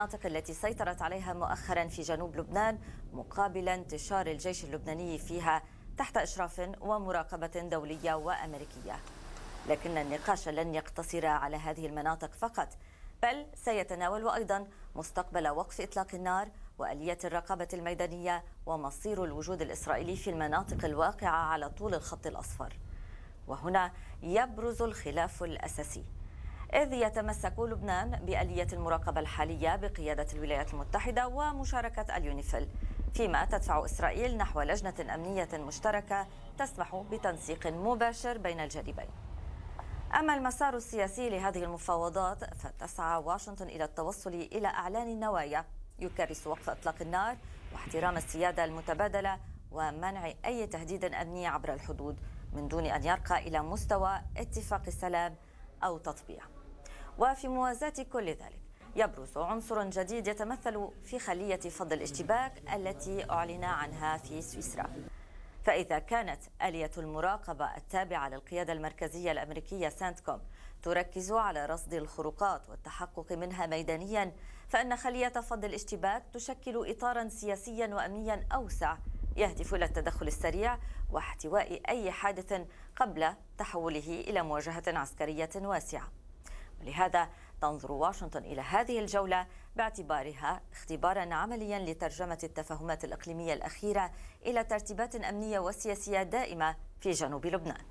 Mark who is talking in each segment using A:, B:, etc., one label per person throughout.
A: المناطق التي سيطرت عليها مؤخرا في جنوب لبنان مقابل انتشار الجيش اللبناني فيها تحت إشراف ومراقبة دولية وأمريكية. لكن النقاش لن يقتصر على هذه المناطق فقط، بل سيتناول أيضا مستقبل وقف إطلاق النار وآلية الرقابة الميدانية ومصير الوجود الإسرائيلي في المناطق الواقعة على طول الخط الأصفر. وهنا يبرز الخلاف الأساسي، إذ يتمسك لبنان بآلية المراقبة الحالية بقيادة الولايات المتحدة ومشاركة اليونيفيل، فيما تدفع إسرائيل نحو لجنة أمنية مشتركة تسمح بتنسيق مباشر بين الجانبين. أما المسار السياسي لهذه المفاوضات فتسعى واشنطن إلى التوصل إلى إعلان النوايا يكرس وقف إطلاق النار واحترام السيادة المتبادلة ومنع أي تهديد أمني عبر الحدود من دون أن يرقى إلى مستوى اتفاق السلام أو تطبيع. وفي موازاة كل ذلك يبرز عنصر جديد يتمثل في خلية فض الاشتباك التي أعلن عنها في سويسرا. فإذا كانت آلية المراقبة التابعة للقيادة المركزية الأمريكية سنتكوم تركز على رصد الخروقات والتحقق منها ميدانيا، فإن خلية فض الاشتباك تشكل إطارا سياسيا وأمنيا أوسع يهدف إلى التدخل السريع واحتواء أي حادث قبل تحوله إلى مواجهة عسكرية واسعة. ولهذا تنظر واشنطن إلى هذه الجولة باعتبارها اختبارا عمليا لترجمة التفاهمات الإقليمية الأخيرة إلى ترتيبات أمنية وسياسية دائمة في جنوب لبنان.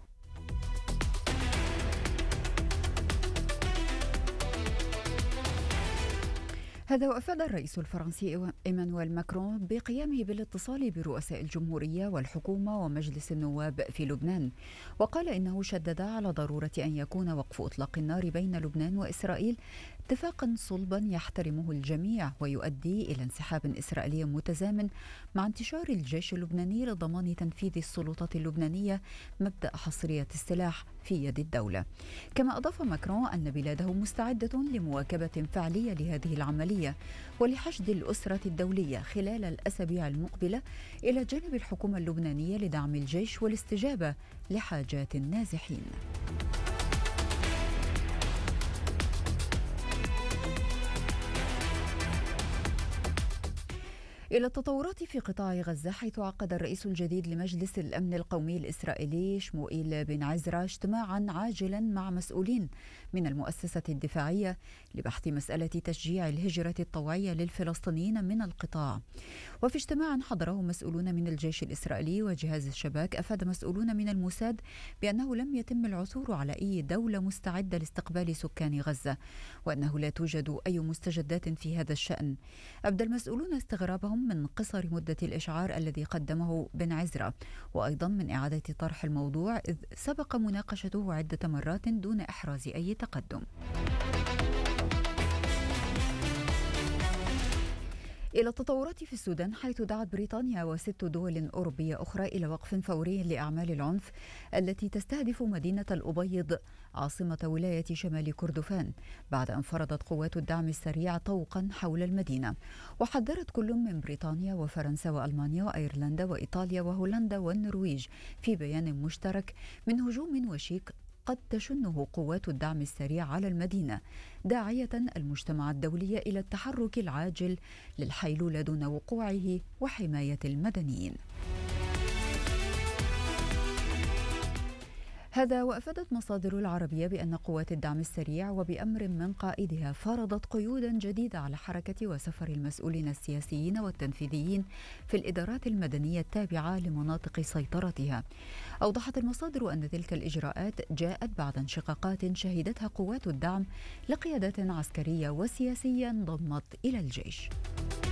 B: هذا وأفاد الرئيس الفرنسي إيمانويل ماكرون بقيامه بالاتصال برؤساء الجمهورية والحكومة ومجلس النواب في لبنان، وقال إنه شدد على ضرورة أن يكون وقف إطلاق النار بين لبنان وإسرائيل اتفاقا صلبا يحترمه الجميع ويؤدي إلى انسحاب إسرائيلي متزامن مع انتشار الجيش اللبناني لضمان تنفيذ السلطات اللبنانية مبدأ حصرية السلاح في يد الدولة. كما أضاف ماكرون أن بلاده مستعدة لمواكبة فعلية لهذه العملية ولحشد الأسرة الدولية خلال الأسابيع المقبلة إلى جانب الحكومة اللبنانية لدعم الجيش والاستجابة لحاجات النازحين. إلى التطورات في قطاع غزة، حيث عقد الرئيس الجديد لمجلس الأمن القومي الإسرائيلي شموئيل بن عزرا اجتماعا عاجلا مع مسؤولين من المؤسسة الدفاعية لبحث مسألة تشجيع الهجرة الطوعية للفلسطينيين من القطاع. وفي اجتماع حضره مسؤولون من الجيش الإسرائيلي وجهاز الشباك، أفاد مسؤولون من الموساد بأنه لم يتم العثور على أي دولة مستعدة لاستقبال سكان غزة، وأنه لا توجد أي مستجدات في هذا الشأن. أبدى المسؤولون استغرابهم من قصر مدة الإشعار الذي قدمه بن عزرا، وأيضا من إعادة طرح الموضوع إذ سبق مناقشته عدة مرات دون إحراز أي تقدم. إلى التطورات في السودان، حيث دعت بريطانيا و6 دول أوروبية أخرى إلى وقف فوري لأعمال العنف التي تستهدف مدينة الأبيض عاصمة ولاية شمال كردفان، بعد أن فرضت قوات الدعم السريع طوقا حول المدينة. وحذرت كل من بريطانيا وفرنسا وألمانيا وأيرلندا وإيطاليا وهولندا والنرويج في بيان مشترك من هجوم وشيك قد تشنه قوات الدعم السريع على المدينة، داعية المجتمع الدولي إلى التحرك العاجل للحيلولة دون وقوعه وحماية المدنيين. هذا وأفادت مصادر العربية بأن قوات الدعم السريع وبأمر من قائدها فرضت قيودا جديدة على حركة وسفر المسؤولين السياسيين والتنفيذيين في الإدارات المدنية التابعة لمناطق سيطرتها. أوضحت المصادر أن تلك الإجراءات جاءت بعد انشقاقات شهدتها قوات الدعم لقيادات عسكرية وسياسية انضمت إلى الجيش.